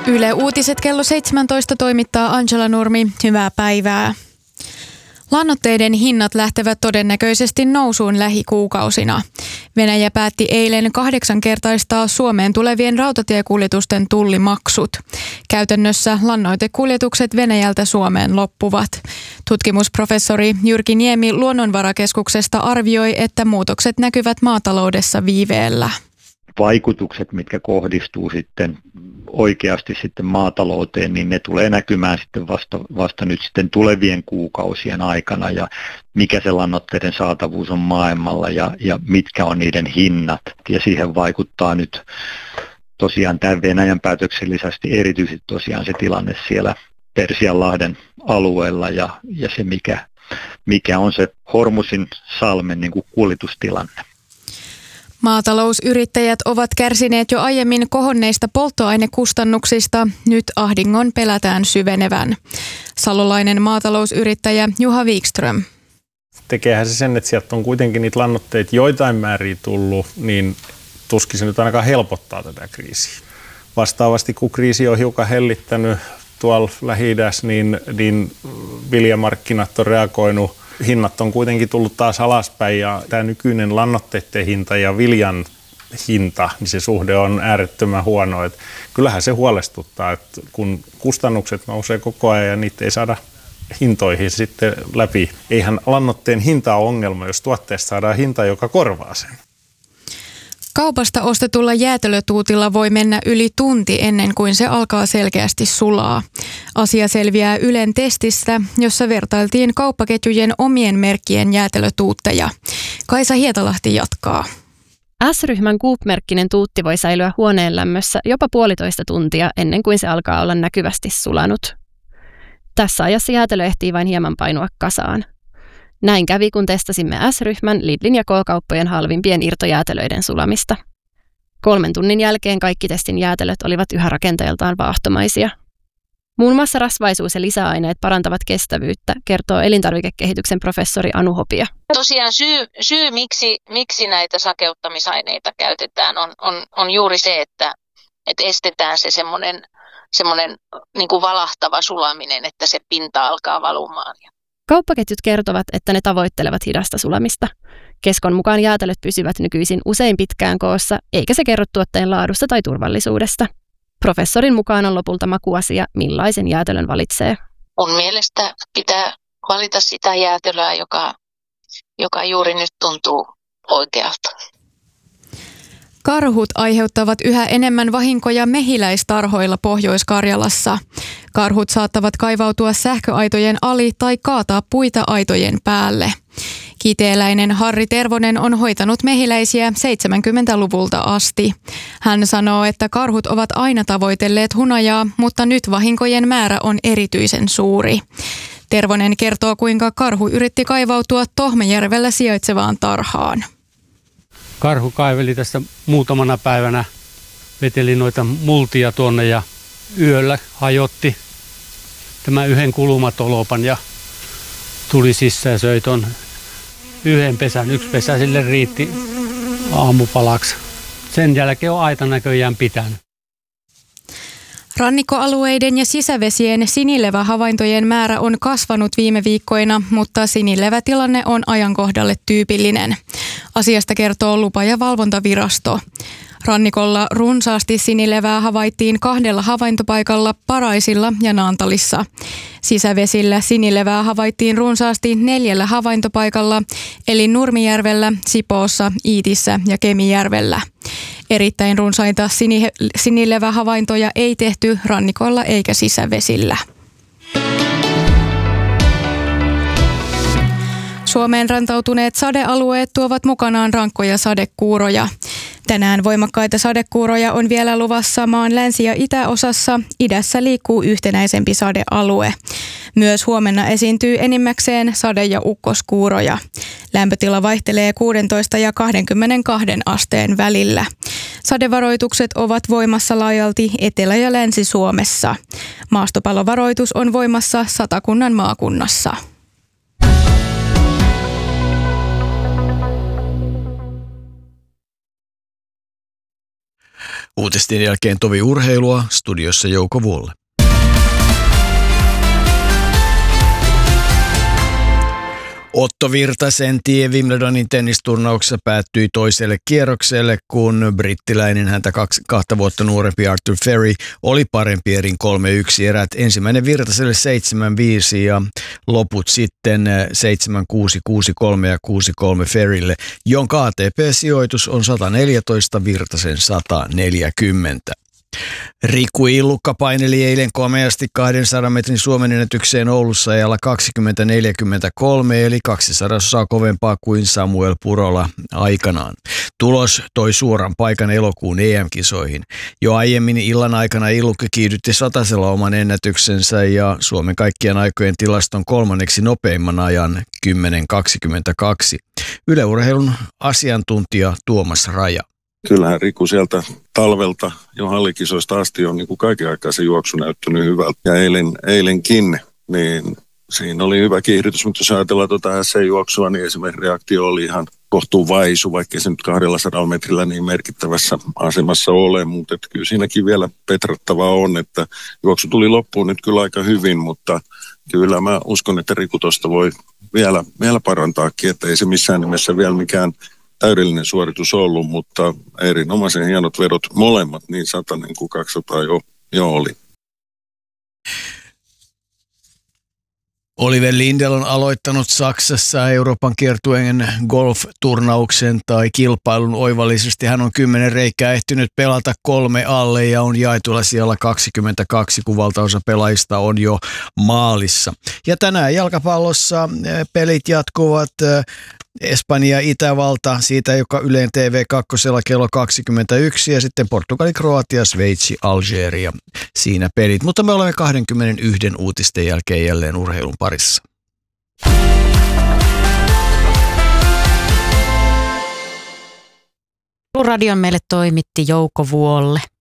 Yle Uutiset kello 17 toimittaa Angela Nurmi. Hyvää päivää. Lannoitteiden hinnat lähtevät todennäköisesti nousuun lähikuukausina. Venäjä päätti eilen 8-kertaistaa Suomeen tulevien rautatiekuljetusten tullimaksut. Käytännössä lannoitekuljetukset Venäjältä Suomeen loppuvat. Tutkimusprofessori Jyrki Niemi Luonnonvarakeskuksesta arvioi, että muutokset näkyvät maataloudessa viiveellä. Vaikutukset, mitkä kohdistuu sitten oikeasti sitten maatalouteen, niin ne tulee näkymään sitten vasta nyt sitten tulevien kuukausien aikana ja mikä se lannoitteiden saatavuus on maailmalla ja mitkä on niiden hinnat. Ja siihen vaikuttaa nyt tosiaan tämän Venäjän päätöksen lisäksi erityisesti tosiaan se tilanne siellä Persianlahden alueella ja se mikä on se Hormusin salmen niin kuin kuljetustilanne. Maatalousyrittäjät ovat kärsineet jo aiemmin kohonneista polttoainekustannuksista. Nyt ahdingon pelätään syvenevän. Salolainen maatalousyrittäjä Juha Wikström. Tekeehän se sen, että sieltä on kuitenkin niitä lannoitteita joitain määriä tullut, niin tuskin se nyt ainakaan helpottaa tätä kriisiä. Vastaavasti kun kriisi on hiukan hellittänyt tuolla Lähi-idässä, niin viljamarkkinat on reagoinut. Hinnat on kuitenkin tullut taas alaspäin ja tämä nykyinen lannoitteiden hinta ja viljan hinta, niin se suhde on äärettömän huono. Et kyllähän se huolestuttaa, että kun kustannukset nousee koko ajan ja niitä ei saada hintoihin sitten läpi. Eihän lannoitteen hinta ole ongelma, jos tuotteesta saadaan hinta, joka korvaa sen. Kaupasta ostetulla jäätelötuutilla voi mennä yli tunti ennen kuin se alkaa selkeästi sulaa. Asia selviää Ylen testistä, jossa vertailtiin kauppaketjujen omien merkkien jäätelötuutteja. Kaisa Hietalahti jatkaa. S-ryhmän Coop-merkkinen tuutti voi säilyä huoneen lämmössä jopa 1,5 tuntia ennen kuin se alkaa olla näkyvästi sulanut. Tässä ajassa jäätelö ehtii vain hieman painua kasaan. Näin kävi, kun testasimme S-ryhmän, Lidlin ja K-kauppojen halvimpien irtojäätelöiden sulamista. 3 tunnin jälkeen kaikki testin jäätelöt olivat yhä rakenteeltaan vaahtomaisia. Muun muassa rasvaisuus ja lisäaineet parantavat kestävyyttä, kertoo elintarvikekehityksen professori Anu Hopia. Tosiaan syy miksi näitä sakeuttamisaineita käytetään on juuri se, että estetään se semmoinen niin kuin valahtava sulaminen, että se pinta alkaa valumaan. Kauppaketjut kertovat, että ne tavoittelevat hidasta sulamista. Keskon mukaan jäätelöt pysyvät nykyisin usein pitkään koossa, eikä se kerro tuotteen laadusta tai turvallisuudesta. Professorin mukaan on lopulta makuasia, millaisen jäätelön valitsee. Mun mielestä pitää valita sitä jäätelöä, joka juuri nyt tuntuu oikealta. Karhut aiheuttavat yhä enemmän vahinkoja mehiläistarhoilla Pohjois-Karjalassa. Karhut saattavat kaivautua sähköaitojen ali tai kaataa puita aitojen päälle. Kiteeläinen Harri Tervonen on hoitanut mehiläisiä 70-luvulta asti. Hän sanoo, että karhut ovat aina tavoitelleet hunajaa, mutta nyt vahinkojen määrä on erityisen suuri. Tervonen kertoo, kuinka karhu yritti kaivautua Tohmajärvellä sijaitsevaan tarhaan. Karhu kaiveli tässä muutamana päivänä, veteli noita multia tuonne ja yöllä hajotti tämän yhden kulumatolopan ja tuli sisään ja söi ton yhden pesän. 1 pesä sille riitti aamupalaksi. Sen jälkeen on aita näköjään pitänyt. Rannikkoalueiden ja sisävesien sinilevähavaintojen määrä on kasvanut viime viikkoina, mutta sinilevätilanne on ajankohdalle tyypillinen. Asiasta kertoo lupa- ja valvontavirasto. Rannikolla runsaasti sinilevää havaittiin 2 havaintopaikalla Paraisilla ja Naantalissa. Sisävesillä sinilevää havaittiin runsaasti 4 havaintopaikalla, eli Nurmijärvellä, Sipoossa, Iitissä ja Kemijärvellä. Erittäin runsaita sinilevähavaintoja ei tehty rannikolla eikä sisävesillä. Suomeen rantautuneet sadealueet tuovat mukanaan rankkoja sadekuuroja. Tänään voimakkaita sadekuuroja on vielä luvassa maan länsi- ja itäosassa. Idässä liikkuu yhtenäisempi sadealue. Myös huomenna esiintyy enimmäkseen sade- ja ukkoskuuroja. Lämpötila vaihtelee 16 ja 22 asteen välillä. Sadevaroitukset ovat voimassa laajalti Etelä- ja Länsi-Suomessa. Maastopallovaroitus on voimassa Satakunnan maakunnassa. Uutisten jälkeen tovi urheilua, studiossa Jouko Vuolle. Otto Virtasen tie Wimbledonin tennisturnauksessa päättyi toiselle kierrokselle, kun brittiläinen häntä 2 vuotta nuorempi Arthur Ferry oli parempi erin 3-1 erät. Ensimmäinen Virtaselle 7-5 ja loput sitten 7-6, 6-3 ja 6-3 Ferrylle, jonka ATP-sijoitus on 114, Virtasen 140. Riku Illukka paineli eilen komeasti 200 metrin Suomen ennätykseen Oulussa ajalla 20.43 eli 200 kovempaa kuin Samuel Purola aikanaan. Tulos toi suoran paikan elokuun EM-kisoihin. Jo aiemmin illan aikana Illukka kiihdytti satasella oman ennätyksensä ja Suomen kaikkien aikojen tilaston 3. nopeimman ajan 10.22. Yle Urheilun asiantuntija Tuomas Raja. Kyllähän Riku sieltä talvelta jo hallikisoista asti on niin kuin kaiken aikaa se juoksu näyttänyt hyvältä. Ja eilenkin, niin siinä oli hyvä kiihdytys, mutta jos ajatellaan SC-juoksua, niin esimerkiksi reaktio oli ihan kohtuu vaisu, vaikka se nyt 200 metrillä niin merkittävässä asemassa ole, mutta kyllä siinäkin vielä petrattavaa on, että juoksu tuli loppuun nyt kyllä aika hyvin, mutta kyllä mä uskon, että Riku tuosta voi vielä parantaakin, että ei se missään nimessä vielä mikään täydellinen suoritus ollut, mutta erinomaisen hienot vedot molemmat, niin 100 kuin 200 jo oli. Oliver Lindell on aloittanut Saksassa Euroopan kiertueen golf-turnauksen tai kilpailun oivallisesti. Hän on 10 reikää ehtinyt pelata 3 alle ja on jaetulla siellä 22, kun valtaosa pelaajista on jo maalissa. Ja tänään jalkapallossa pelit jatkuvat. Espanja, Itävalta, siitä joka Ylen TV2 kello 21 ja sitten Portugali, Kroatia, Sveitsi, Algeria siinä pelit. Mutta me olemme 21 uutisten jälkeen jälleen urheilun parissa. Radion meille toimitti Jouko Vuolle.